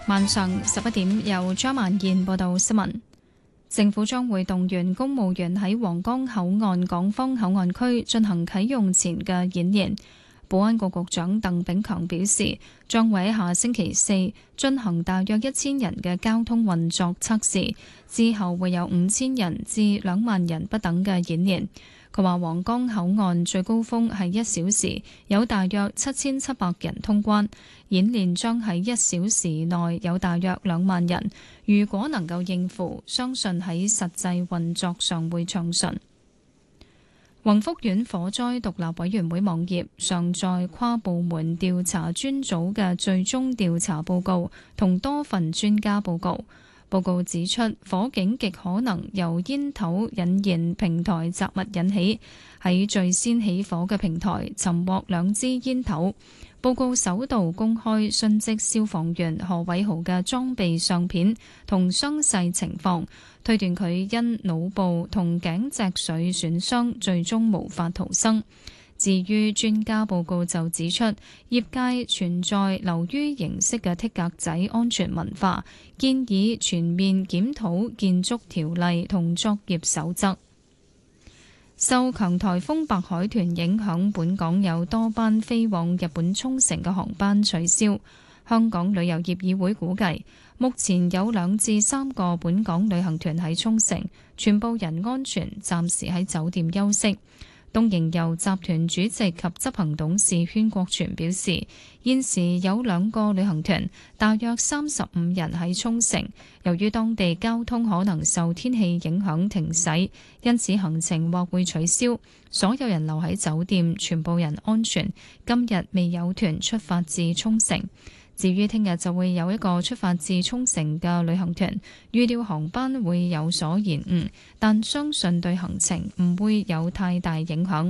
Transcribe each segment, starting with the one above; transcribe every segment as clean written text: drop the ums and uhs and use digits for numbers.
晚上11點，由張曼燕報道新聞。政府將會動員公務員喺皇崗口岸港方口岸區進行啟用前嘅演練。保安局局長鄧炳強表示，將會喺下星期4進行大約1000人嘅交通運作測試，之後會有5000人至2萬人不等嘅演練。佢話皇崗口岸最高峰係1小時，有大約7700人通關，演練將喺1小時內有大約2萬人。如果能夠應付，相信喺實際運作上會暢順。宏福苑火災獨立委員會網頁上載跨部門調查專組嘅最終調查報告同多份專家報告。報告指出，火警極可能由煙頭引燃平台雜物引起，喺最先起火嘅平台尋獲2支煙頭。報告首度公開殉職消防員何偉豪嘅裝備相片同傷勢情況，推斷佢因腦部同頸脊髓損傷，最終無法逃生。至於專家報告就指出，業界存在流於形式嘅剔格仔安全文化，建議全面檢討建築條例同作業守則。受強颱風白海豚影響，本港有多班飛往日本沖繩嘅航班取消。香港旅遊業議會估計，目前有2至3個本港旅行團喺沖繩，全部人安全，暫時喺酒店休息。東瀛遊集團主席及執行董事禤國全表示，現時有2個旅行團，大約35人喺沖繩，由於當地交通可能受天氣影響停駛，因此行程或會取消。所有人留喺酒店，全部人安全。今日未有團出發至沖繩。至於聽日就會有一個出發至沖繩嘅旅行團，預料航班會有所延誤，但相信對行程唔會有太大影響。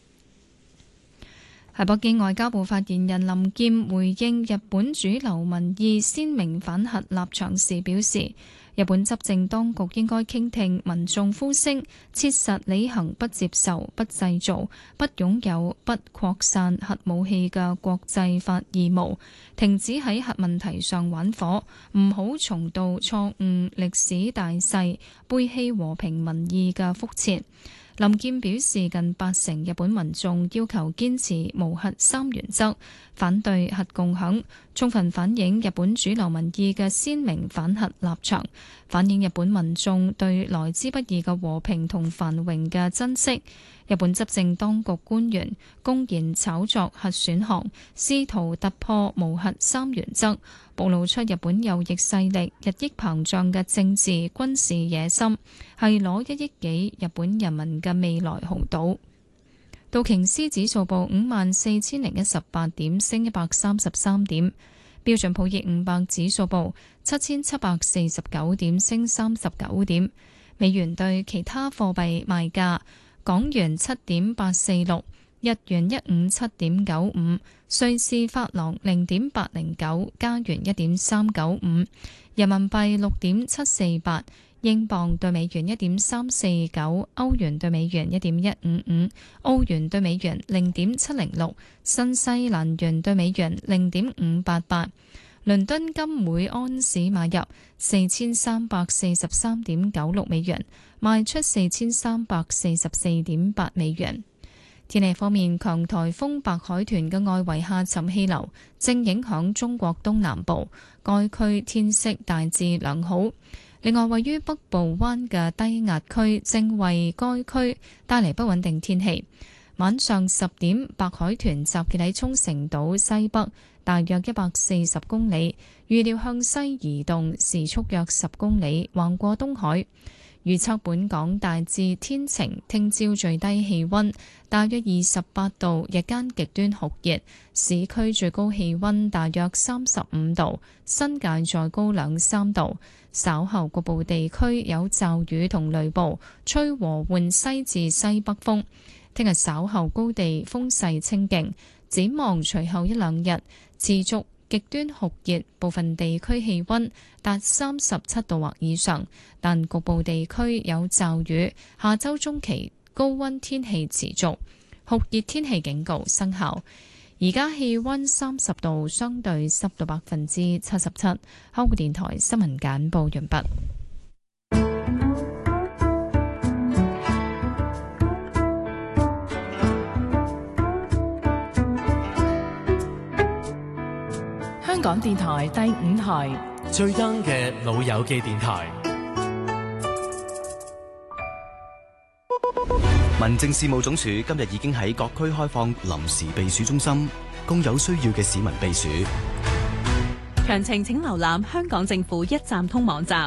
喺北京，外交部發言人林劍回應日本主流民意鮮明反核立場時表示，日本執政當局應該傾聽民眾呼聲，切實履行不接受、不製造、不擁有、不擴散核武器嘅國際法義務，停止喺核問題上玩火，唔好重蹈錯誤歷史大勢、背棄和平民意嘅覆轍。林劍表示，近80%日本民眾要求堅持無核3原則，反對核共享，充分反映日本主流民意嘅鮮明反核立場，反映日本民眾對來之不易嘅和平同繁榮嘅珍惜。日本執政當局官員公然炒作核選項，試圖突破無核3原則，暴露出日本右翼勢力日益膨脹嘅政治軍事野心，係攞1億幾日本人民嘅未來豪賭。道瓊斯指數報54,018點，升133點；標準普爾500指數報7,749點，升39點。美元對其他貨幣賣價：港元7.846，日元157.95，瑞士法郎0.809，加元1.395，人民幣6.748，英鎊對美元1.349，歐元對美元1.155，澳元對美元0.706，新西蘭元對美元0.588。倫敦金每安士買入4343.96美元，賣出4344.8美元。天氣方面，強颱風白海豚嘅外圍下沉氣流正影響中國東南部，該區天色大致良好。另外，位於北部灣嘅低壓區正為該區帶嚟不穩定天氣。晚上10點，白海豚集結喺沖繩島西北，大約140公里，預料向西移動，時速約10公里，橫過東海。預測本港大致天晴，聽朝最低氣溫大約28度，日間極端酷熱，市區最高氣溫大約35度，新界再高2-3度。稍後局部地區有驟雨同雷暴，吹和緩西至西北風。聽日稍後高地風勢清勁，展望隨後1-2日持續極端酷熱，部分地區氣溫達37度或以上，但局部地區有驟雨。下周中期高溫天氣持續，酷熱天氣警告生效。 而家氣溫30度，相對濕度77%。香港電台新聞簡報完畢。 香港電台第5台最 young 嘅老友記電台。 民政事務總署今日已經喺各區開放臨時避暑中心，供有需要嘅市民避暑。 詳情請瀏覽香港政府一站通網站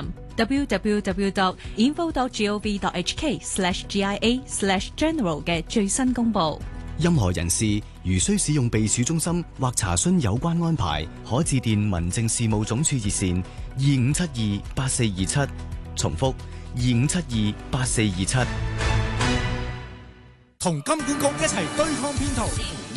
www.info.gov.hk/GIA/general 嘅最新公佈。 任何人士如需使用避暑中心或查詢有關安排，可致電民政事務總署熱線25728427，重複25728427。 同金管局一齊對抗騙徒。